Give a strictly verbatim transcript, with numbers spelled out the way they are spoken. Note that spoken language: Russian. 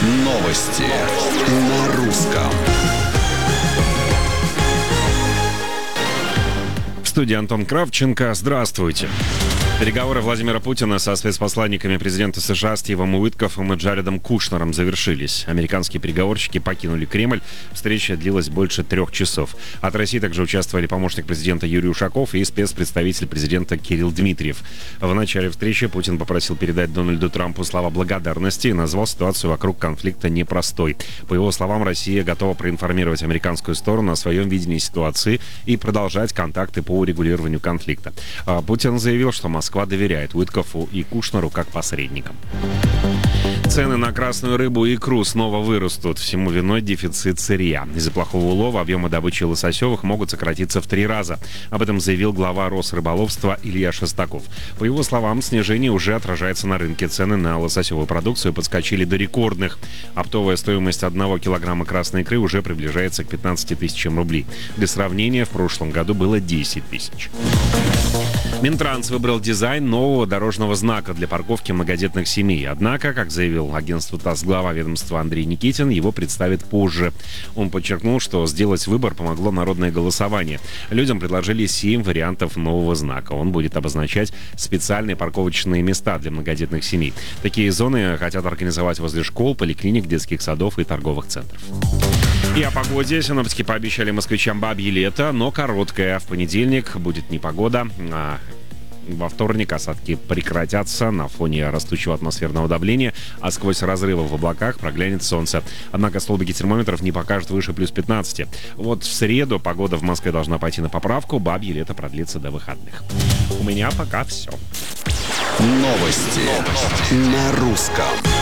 Новости на русском. В студии Антон Кравченко. Здравствуйте. Переговоры Владимира Путина со спецпосланниками президента США Стивом Уиткофом и Джаредом Кушнером завершились. Американские переговорщики покинули Кремль. Встреча длилась больше трех часов. От России также участвовали помощник президента Юрий Ушаков и спецпредставитель президента Кирилл Дмитриев. В начале встречи Путин попросил передать Дональду Трампу слова благодарности и назвал ситуацию вокруг конфликта непростой. По его словам, Россия готова проинформировать американскую сторону о своем видении ситуации и продолжать контакты по урегулированию конфликта. Путин заявил, что Москва Москва доверяет Уиткофу и Кушнеру как посредникам. Цены на красную рыбу и икру снова вырастут. Всему виной дефицит сырья. Из-за плохого улова объемы добычи лососевых могут сократиться в три раза. Об этом заявил глава Росрыболовства Илья Шестаков. По его словам, снижение уже отражается на рынке. Цены на лососевую продукцию подскочили до рекордных. Оптовая стоимость одного килограмма красной икры уже приближается к пятнадцати тысячам рублей. Для сравнения, в прошлом году было десять тысяч. Минтранс выбрал дизайн нового дорожного знака для парковки многодетных семей. Однако, как заявил агентству ТАСС глава ведомства Андрей Никитин, его представит позже. Он подчеркнул, что сделать выбор помогло народное голосование. Людям предложили семь вариантов нового знака. Он будет обозначать специальные парковочные места для многодетных семей. Такие зоны хотят организовать возле школ, поликлиник, детских садов и торговых центров. И о погоде. Синоптики пообещали москвичам бабье лето, но короткое. В понедельник будет непогода. А во вторник осадки прекратятся на фоне растущего атмосферного давления, а сквозь разрывы в облаках проглянет солнце. Однако столбики термометров не покажут выше плюс пятнадцати. Вот в среду погода в Москве должна пойти на поправку. Бабье лето продлится до выходных. У меня пока все. Новости, Новости. на русском.